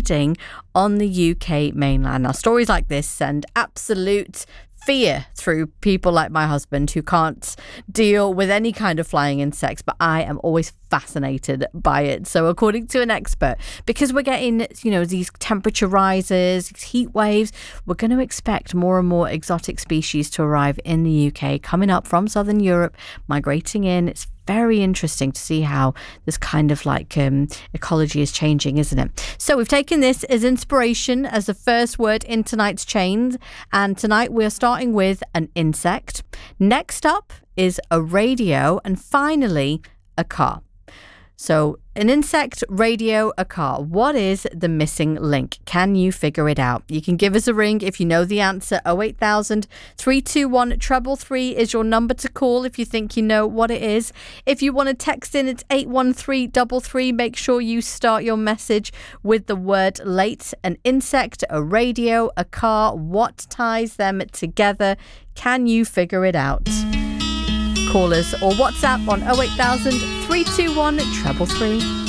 breeding on the UK mainland. Now, stories like this send absolute fear through people like my husband who can't deal with any kind of flying insects, but I am always fascinated by it. So according to an expert, because we're getting, these temperature rises, these heat waves, we're going to expect more and more exotic species to arrive in the UK, coming up from Southern Europe, migrating in. It's very interesting to see how this kind of ecology is changing, isn't it? So we've taken this as inspiration as the first word in tonight's chains, and tonight we're starting with an insect. Next up is a radio, and finally a car. So an insect, radio, a car. What is the missing link? Can you figure it out? You can give us a ring if you know the answer. 08000 321 333 is your number to call if you think you know what it is. If you want to text in, it's 81333. Make sure you start your message with the word late. An insect, a radio, a car. What ties them together? Can you figure it out? Call us or WhatsApp on 08000 321 333.